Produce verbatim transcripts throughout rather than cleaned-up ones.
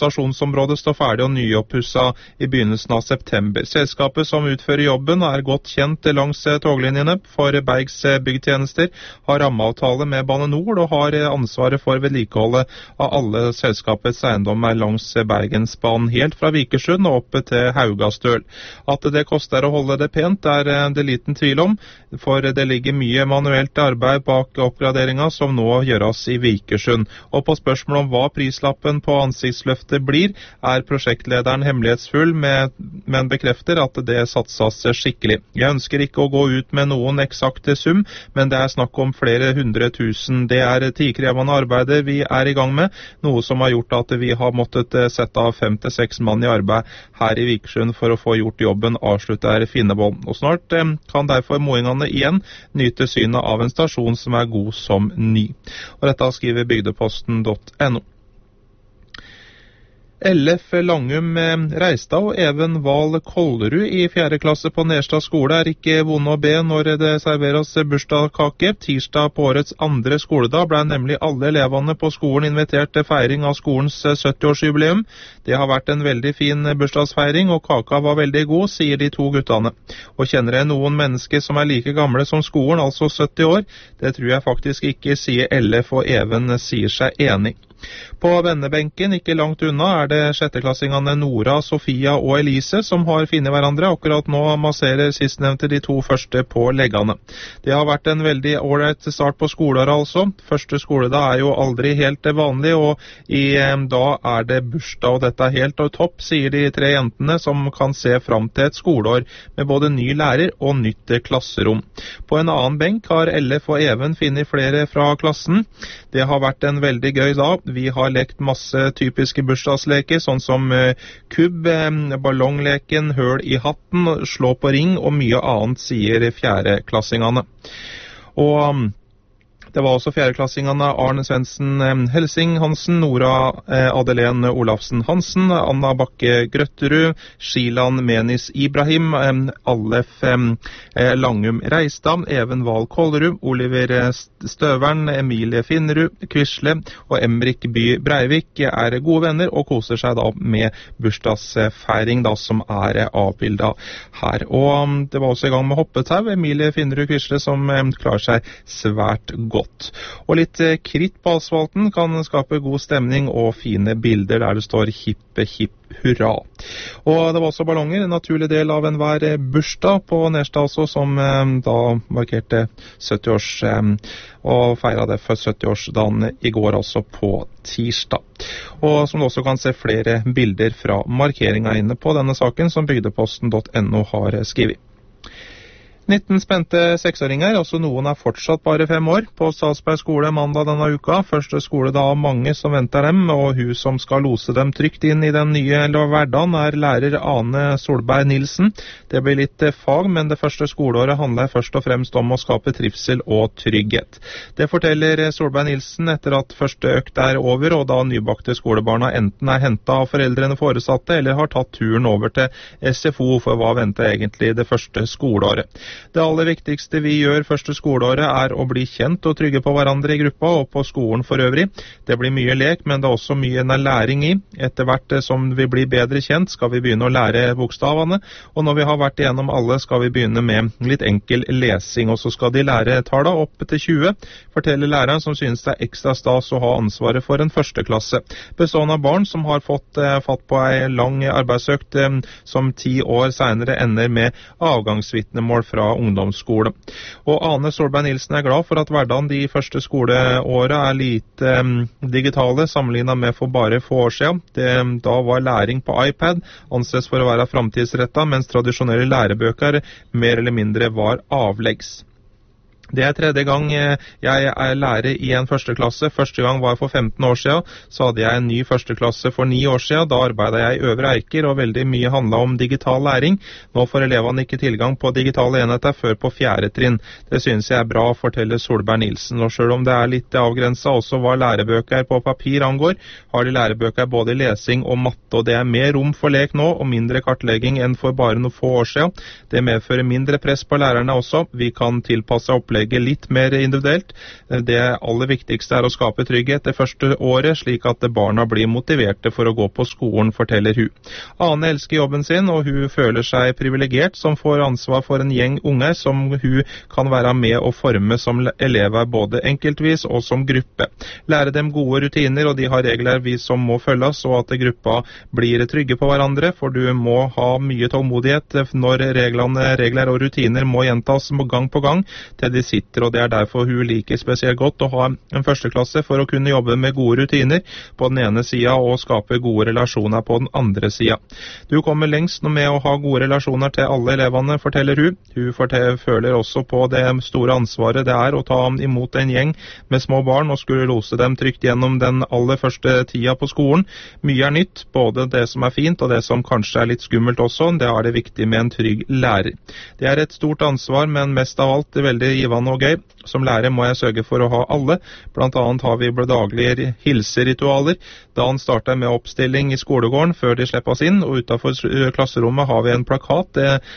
stasjonsområdet stå ferdig og nyoppusset i begynnelsen av september. Selskapet som utfører jobben er godt kjent langs toglinjene for Bergs byggtjenester, har rammeavtale med Bane Nor og har ansvaret for vedlikeholdet av alle selskapets eiendommer langs Bergensbanen, helt fra Vikersund og oppe til Haugastøl. At det koster å holde det pent er det liten tvil om, for det ligger mye manuelt arbeid bak oppgraderinga som nå gjøres i Vikersund. Og på spørsmål om hva prislappen på ansiktsløftet blir, er prosjektlederen hemmelighetsfull, med, men bekrefter at det satses skikkelig. Jeg ønsker ikke å gå ut med noen eksakte sum, men det er snakk om flere hundre tusen. Det er tidkrevende arbeider vi er i gang med, noe som har gjort at vi har måttet sette av fem til seks mann i arbeid her i Vikersund for å få gjort jobben, avslutter Finnebold. Og snart eh, kan derfor moingene igjen nyte synet av en stasjon som er god som ny. Og dette skriver bygdeposten punktum no. Ellef Langum Reistad og Even Wahl Kollerud i fjerde klasse på Nerstad skole er ikke vonde å be når det serveres bursdagskake. Tirsdag på årets andre skoledag ble nemlig alle elevene på skolen invitert til feiring av skolens sytti-årsjubileum. Det har vært en veldig fin bursdagsfeiring, og kaka var veldig god, sier de to guttene. Og kjenner jeg noen mennesker som er like gamle som skolen, altså sytti år? Det tror jeg faktisk ikke, sier Ellef, og Even sier seg enig. På vennebenken, ikke langt unna, er det sjetteklassingene Nora, Sofia og Elise som har funnet hverandre. Akkurat nå masserer sistnevnte de to første på leggene. Det har vært en veldig ålreit start på skoleåret altså. Første skoledag er jo aldri helt vanlig, og i eh, dag er det bursdag, og dette er helt og topp, sier de tre jentene som kan se fram til et skoleår med både ny lærer og nytt klasserom. På en annen benk har Ellef og Even funnet flere fra klassen. Det har vært en veldig gøy dag. Vi har lekt masse typiske bursdagsleker, sånn som uh, kubb, eh, ballongleken, høl i hatten, slå på ring og mye annet, sier fjerdeklassingene. Og um, det var også fjerdeklassingene Arne Svendsen Helsing Hansen, Nora eh, Adelén Olafsen Hansen, Anna Bakke Grøtterud, Shilan Menis Ibrahim, eh, Allef eh, Langum Reistad, Even Wahl Kollerud, Oliver Støvern, Emilie Finnerud, Quisle og Emrik By Breivik er gode venner og koser seg da med bursdagsfeiring da, som er avbildet her. Og um, det var også i gang med hoppetau, Emilie Finnerud Quisle, som um, klarer seg svært godt. Og litt kritt på asfalten kan skape god stemning og fine bilder der det står hippe hipp hurra. Og det var også ballonger, en naturlig del av enhver bursdag på Nerstad også, som eh, da markerte sytti-års eh, og feiret det for sytti-årsdagen i går, altså på tirsdag. Og som du også kan se flere bilder fra markeringen inne på denne saken som bygdeposten punktum no har skrevet. nitten spente seksåringer, også noen er fortsatt bare fem år, på Salsberg skole mandag denne uka. Første skole da av mange som venter dem, og hun som skal lose dem trygt inn i den nye hverdagen er lærer Ane Solberg Nilsen. Det blir litt fag, men det første skoleåret handler først og fremst om å skape trivsel og trygghet. Det forteller Solberg Nilsen etter at første økt er over, og da nybakte skolebarna enten er hentet av foreldrene foresatte, eller har tatt turen over til S F O, for hva venter egentlig det første skoleåret. Det aller viktigste vi gjør første skoleåret er å bli kjent og trygge på hverandre i gruppa og på skolen for øvrig. Det blir mye lek, men det er også mye læring i. Etter hvert som vi blir bedre kjent, skal vi begynne å lære bokstavene, og når vi har vært igjennom alle, skal vi begynne med litt enkel lesing, og så skal de lære tallene opp til tjue, forteller læreren som synes det er ekstra stas å ha ansvaret for en første klasse, bestående av barn som har fått eh, fatt på en lang arbeidsøkt eh, som ti år senere ender med avgangsvitnemål fra ungdomsskole. Og Ane Solberg Nilsen er glad for at hverdagen de første skoleårene er lite um, digitale sammenlignet med for bare få år siden. Det, da var læring på iPad anses for å være framtidsrettet, mens tradisjonelle lærebøker mer eller mindre var avleggs. Det er tredje gang jeg er lærer i en første klasse. Første gang var for femten år siden. Så hadde jeg en ny første klasse for ni år siden. Da arbeidet jeg i Øvre Eiker, og veldig mye handlet om digital læring. Nå får elevene ikke tilgang på digitale enheter før på fjerde trinn. Det synes jeg er bra, forteller Solberg Nilsen. Og selv om det er litt avgrenset også hva lærebøker på papir angår, har de lærebøker både i lesing og matte, og det er mer rom for lek nå og mindre kartlegging enn for bare noen få år siden. Det medfører mindre press på lærerne også. Vi kan tilpasse opplegget tilrettelegge litt mer individuelt. Det aller viktigste er å skape trygghet det første året, slik at barna blir motiverte for å gå på skolen, forteller hun. Ane elsker jobben sin, og hun føler seg privilegert som får ansvar for en gjeng unge som hun kan være med å forme som elever både enkeltvis og som gruppe. Lære dem gode rutiner, og de har regler vi som må følges, og at gruppa blir trygge på hverandre, for du må ha mye tålmodighet når reglene, regler og rutiner må gjentas gang på gang til de sitter, og det er derfor hun liker spesielt godt å ha en førsteklasse for å kunne jobbe med gode rutiner på den ene sida og skape gode relasjoner på den andre sida. Du kommer lengst med å ha gode relasjoner til alle elevene, forteller hun. Hun forteller, føler også på det store ansvaret det er å ta imot en gjeng med små barn og skulle lose dem trygt gjennom den aller første tida på skolen. Mye er nytt, både det som er fint og det som kanskje er litt skummelt også. Det er det viktig med en trygg lærer. Det er et stort ansvar, men mest av alt veldig givende og gøy. Som lærer må jeg sørge for å ha alle. Blant annet har vi daglige hilseritualer. Dagen starter med oppstilling i skolegården før de slippes inn, og utenfor klasserommet har vi en plakat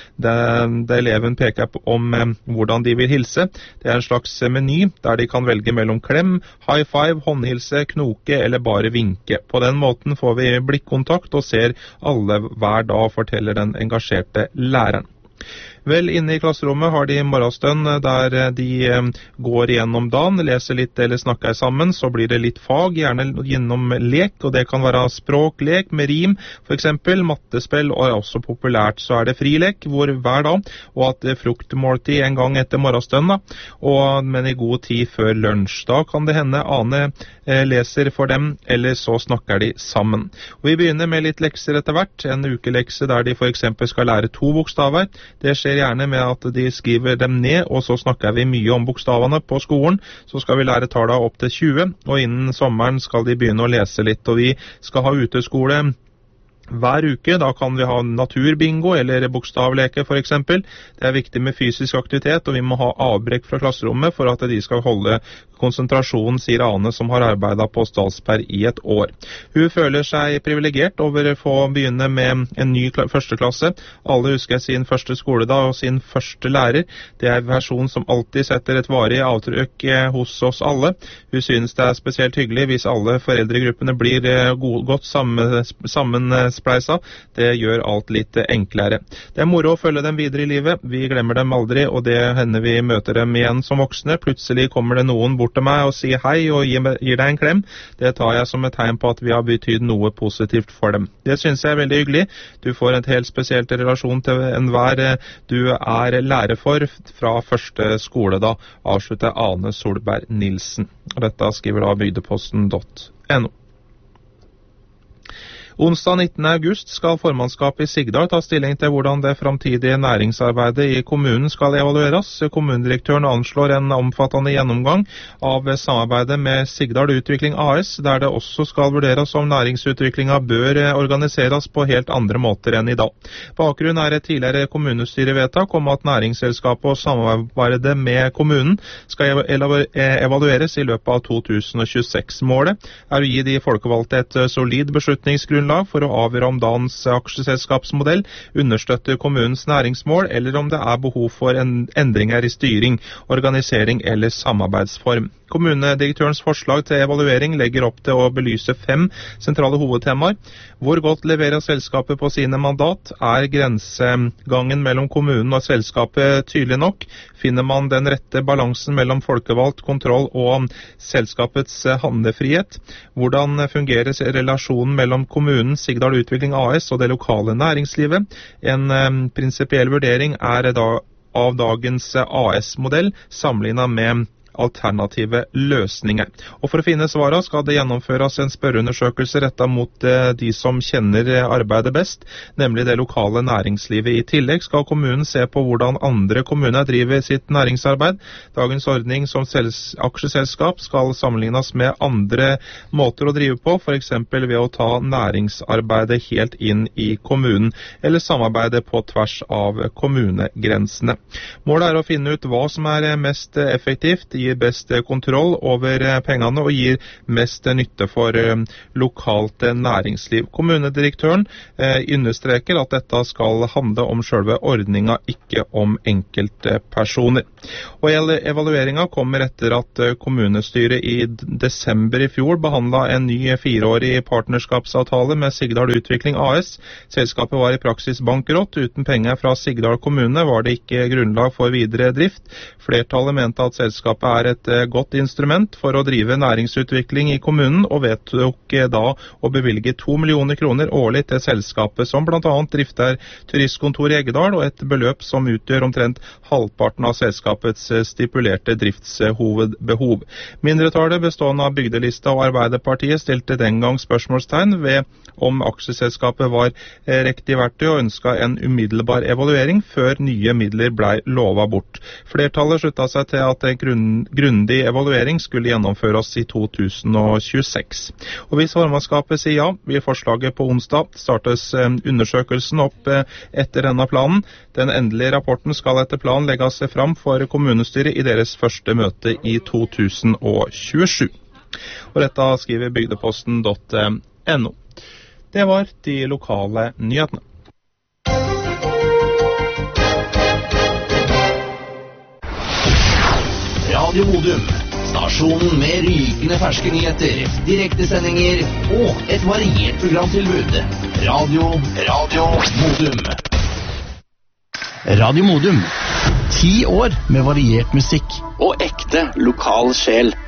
der eleven peker på om eh, hvordan de vil hilse. Det er en slags meny der de kan velge mellom klem, high five, håndhilse, knoke eller bare vinke. På den måten får vi blikkontakt og ser alle hver dag, forteller den engasjerte læreren. Vel, inne i klasserommet har de morgenstund der de går gjennom dagen, leser litt eller snakker sammen, så blir det litt fag, gjerne gjennom lek, og det kan være språklek med rim, for eksempel mattespill, og er også populært. Så er det frilek hvor hver dag, og at det er fruktmåltid en gang etter morgenstund, og, men i god tid før lunsj. Da kan det hende Ane eh, leser for dem, eller så snakker de sammen. Og vi begynner med litt lekser etter hvert, en ukelekse der de for eksempel skal lære to bokstaver. Det skjer gjerne med at de skriver dem ned, og så snakker vi mye om bokstavene på skolen. Så skal vi lære tallene opp til tjue, og innen sommeren skal de begynne å lese litt, og vi skal ha uteskole hver uke. Da kan vi ha naturbingo eller bokstavleke for eksempel. Det er viktig med fysisk aktivitet, og vi må ha avbrekk fra klasserommet for at de skal holde konsentrasjonen, sier Ane, som har arbeidet på Stalsberg i et år. Hun føler seg privilegert over å få begynne med en ny førsteklasse. Alle husker sin første skoledag og sin første lærer. Det er en versjon som alltid setter et varig avtrykk hos oss alle. Hun synes det er spesielt hyggelig hvis alle foreldregruppene blir godt sammenspleisa. Det gjør alt litt enklere. Det er moro å følge dem videre i livet. Vi glemmer dem aldri, og det hender vi møter dem igjen som voksne. Plutselig kommer det noen bort til meg og sier hei og gir, gir deg en klem. Det tar jeg som et tegn på at vi har betydd noe positivt for dem. Det synes jeg er veldig hyggelig. Du får en helt spesielt relasjon til enhver du er lærer for fra første skole da, avslutter Ane Solberg Nilsen. Dette skriver da bygdeposten punktum no. Onsdag nittende august skal formannskapet i Sigdal ta stilling til hvordan det framtidige næringsarbeidet i kommunen skal evalueres. Kommunedirektøren anslår en omfattende gjennomgang av samarbeidet med Sigdal Utvikling A S, der det også skal vurderes om næringsutviklingen bør organiseres på helt andre måter enn i dag. Bakgrunnen er et tidligere kommunestyrevedtak om at næringsselskapet og samarbeidet med kommunen skal evalueres i løpet av to tusen og tjueseks. Målet er å gi de folkevalgte et solid beslutningsgrunnlag for å avgjøre om dagens aksjeselskapsmodell understøtter kommunens næringsmål, eller om det er behov for en endringer i styring, organisering eller samarbeidsform. Kommunedirektørens forslag til evaluering legger opp til å belyse fem sentrale hovedtemaer. Hvor godt leverer selskapet på sine mandat? Er grensegangen mellom kommunen og selskapet tydelig nok? Finner man den rette balansen mellom folkevalgt kontroll og selskapets handlefrihet? Hvordan fungerer relasjonen mellom kommunen, Sigdal Utvikling A S og det lokale næringslivet? En um, prinsipiell vurdering er da, av dagens A S-modell sammenlignet med alternative løsninger. Og for å finne svarene skal det gjennomføres en spørreundersøkelse rettet mot eh, de som kjenner arbeidet best, nemlig det lokale næringslivet. I tillegg skal kommunen se på hvordan andre kommuner driver sitt næringsarbeid. Dagens ordning som aksjeselskap skal sammenlignes med andre måter å drive på, for eksempel ved å ta næringsarbeidet helt inn i kommunen, eller samarbeide på tvers av kommunegrensene. Målet er å finne ut hva som er mest effektivt, gir best kontroll over pengene og gir mest nytte for lokalt næringsliv. Kommunedirektøren understreker at dette skal handle om selve ordninga, ikke om enkeltpersoner. Og evalueringa kommer etter at kommunestyret i desember i fjor behandlet en ny fireårig partnerskapsavtale med Sigdal Utvikling A S. Selskapet var i praksis bankrott. Uten penger fra Sigdal kommune var det ikke grunnlag for videre drift. Flertallet mente at selskapet er et godt instrument for å drive næringsutvikling i kommunen, og vedtok da å bevilge to millioner kroner årlig til selskapet, som blant annet drifter turistkontor i Eggedal, og et beløp som utgjør omtrent halvparten av selskapets stipulerte driftshovedbehov. Mindretallet bestående av Bygdelista og Arbeiderpartiet stilte den gang spørsmålstegn ved om aksjeselskapet var riktig verktøy og ønsket en umiddelbar evaluering før nye midler ble lovet bort. Flertallet sluttet seg til at en grunn, grundig evaluering skulle gjennomføres i to tusen og tjueseks. Og hvis formannskapet sier ja, vil forslaget på onsdag startes undersøkelsen opp etter denne planen. Den endelige rapporten skal etter planen legges fram for kommunestyret i deres første møte i to tusen og tjuesju. Og dette skriver bygdeposten punktum no. Det var de lokale nyhetene. Radio Modum, stasjonen med rykende ferske nyheter, direktesendinger og et variert programtilbud. Radio, Radio Modum. Radio Modum. Ti år med variert musikk og ekte lokal sjel.